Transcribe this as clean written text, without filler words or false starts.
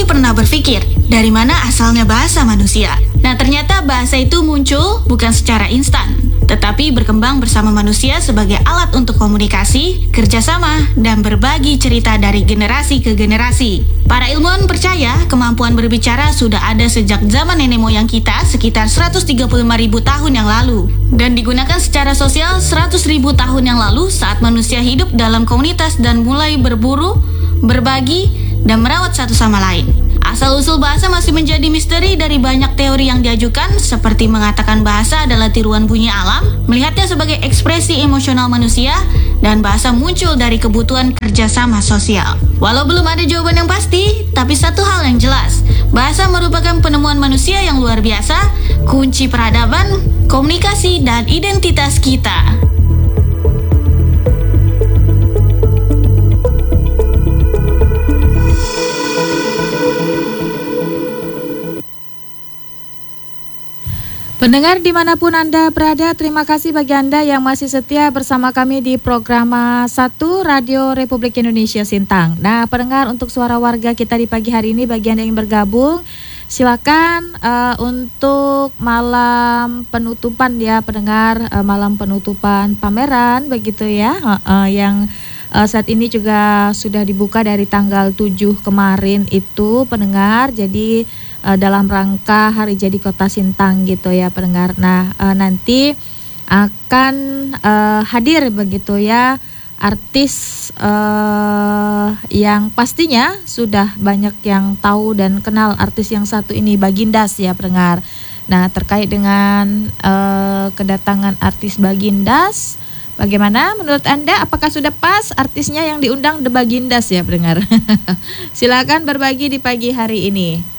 Pasti pernah berpikir, dari mana asalnya bahasa manusia? Nah, ternyata bahasa itu muncul bukan secara instan, tetapi berkembang bersama manusia sebagai alat untuk komunikasi, kerjasama, dan berbagi cerita dari generasi ke generasi. Para ilmuwan percaya kemampuan berbicara sudah ada sejak zaman nenek moyang kita sekitar 135.000 tahun yang lalu, dan digunakan secara sosial 100.000 tahun yang lalu saat manusia hidup dalam komunitas dan mulai berburu, berbagi, dan merawat satu sama lain. Asal-usul bahasa masih menjadi misteri dari banyak teori yang diajukan, seperti mengatakan bahasa adalah tiruan bunyi alam, melihatnya sebagai ekspresi emosional manusia, dan bahasa muncul dari kebutuhan kerjasama sosial. Walau belum ada jawaban yang pasti, tapi satu hal yang jelas, bahasa merupakan penemuan manusia yang luar biasa, kunci peradaban, komunikasi, dan identitas kita. Pendengar dimanapun Anda berada, terima kasih bagi Anda yang masih setia bersama kami di program 1 Radio Republik Indonesia Sintang. Nah, pendengar, untuk suara warga kita di pagi hari ini, bagi Anda yang bergabung, silakan untuk malam penutupan ya pendengar, malam penutupan pameran begitu ya, yang saat ini juga sudah dibuka dari tanggal 7 kemarin itu pendengar. Jadi dalam rangka Hari Jadi Kota Sintang gitu ya pendengar. Nah, nanti akan hadir begitu ya artis yang pastinya sudah banyak yang tahu dan kenal artis yang satu ini, Bagindas ya pendengar. Nah, terkait dengan kedatangan artis Bagindas, bagaimana menurut Anda? Apakah sudah pas artisnya yang diundang The Bagindas ya pendengar? Silakan berbagi di pagi hari ini.